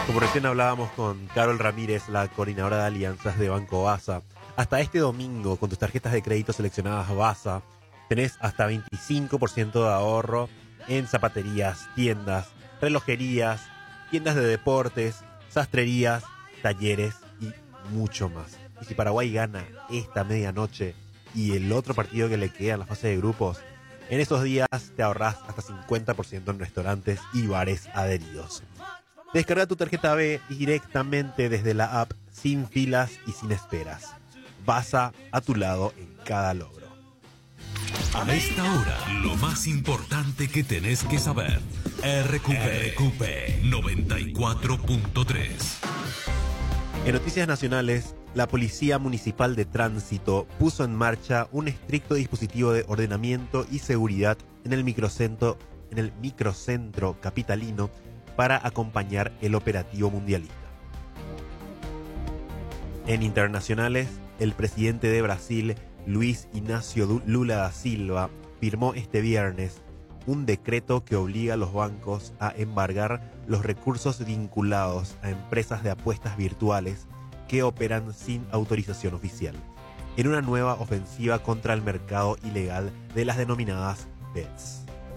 Como recién hablábamos con Carol Ramírez, la coordinadora de alianzas de Banco Baza, hasta este domingo, con tus tarjetas de crédito seleccionadas Baza, tenés hasta 25% de ahorro en zapaterías, tiendas, relojerías, tiendas de deportes, sastrerías, talleres y mucho más. Y si Paraguay gana esta medianoche y el otro partido que le queda en la fase de grupos, en esos días te ahorrás hasta 50% en restaurantes y bares adheridos. Descarga tu tarjeta B directamente desde la app, sin filas y sin esperas. Baza a tu lado en cada logro. A esta hora, lo más importante que tenés que saber. RQP 94.3. En noticias nacionales, la Policía Municipal de Tránsito puso en marcha un estricto dispositivo de ordenamiento y seguridad en el microcentro capitalino para acompañar el operativo mundialista. En internacionales, el presidente de Brasil, Luis Inácio Lula da Silva, firmó este viernes un decreto que obliga a los bancos a embargar los recursos vinculados a empresas de apuestas virtuales que operan sin autorización oficial, en una nueva ofensiva contra el mercado ilegal de las denominadas bets.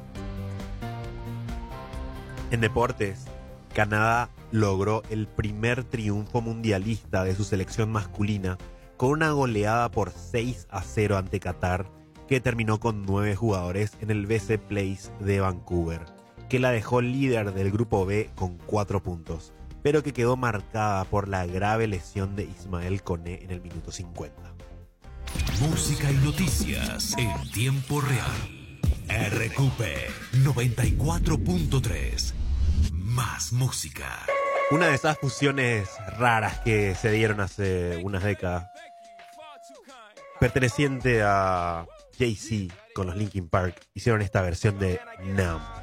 En deportes, Canadá logró el primer triunfo mundialista de su selección masculina con una goleada por 6-0 ante Qatar, que terminó con 9 jugadores en el BC Place de Vancouver, que la dejó líder del grupo B con 4 puntos, pero que quedó marcada por la grave lesión de Ismael Koné en el minuto 50. Música y noticias en tiempo real. RQP 94.3. Más música. Una de esas fusiones raras que se dieron hace unas décadas, perteneciente a Jay-Z con los Linkin Park, hicieron esta versión de Numb.